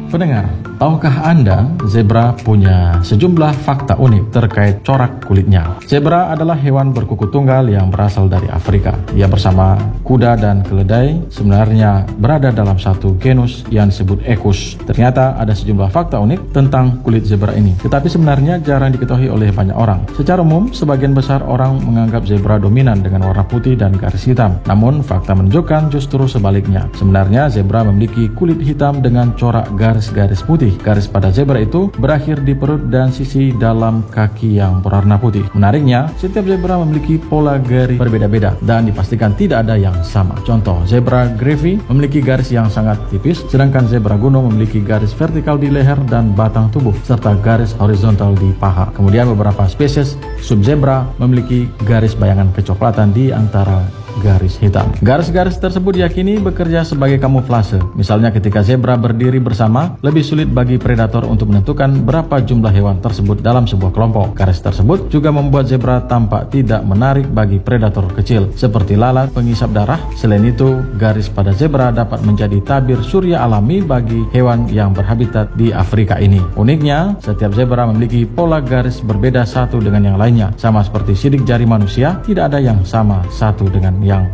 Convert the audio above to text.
Pendengar, tahukah Anda zebra punya sejumlah fakta unik terkait corak kulitnya? Zebra adalah hewan berkuku tunggal yang berasal dari Afrika. Ia bersama kuda dan keledai sebenarnya berada dalam satu genus yang disebut Equus. Ternyata ada sejumlah fakta unik tentang kulit zebra ini, tetapi sebenarnya jarang diketahui oleh banyak orang. Secara umum, sebagian besar orang menganggap zebra dominan dengan warna putih dan garis hitam. Namun, fakta menunjukkan justru sebaliknya. Sebenarnya zebra memiliki kulit hitam dengan corak garis putih. Garis pada zebra itu berakhir di perut dan sisi dalam kaki yang berwarna putih. Menariknya, setiap zebra memiliki pola garis berbeda-beda dan dipastikan tidak ada yang sama. Contoh, zebra Grevy's memiliki garis yang sangat tipis, sedangkan zebra gunung memiliki garis vertikal di leher dan batang tubuh, serta garis horizontal di paha. Kemudian beberapa spesies subzebra memiliki garis bayangan kecoklatan di antara garis hitam. Garis-garis tersebut diyakini bekerja sebagai kamuflase. Misalnya ketika zebra berdiri bersama, lebih sulit bagi predator untuk menentukan berapa jumlah hewan tersebut dalam sebuah kelompok. Garis tersebut juga membuat zebra tampak tidak menarik bagi predator kecil, seperti lalat pengisap darah. Selain itu, garis pada zebra dapat menjadi tabir surya alami bagi hewan yang berhabitat di Afrika ini. Uniknya, setiap zebra memiliki pola garis berbeda satu dengan yang lainnya. Sama seperti sidik jari manusia, tidak ada yang sama satu dengan yang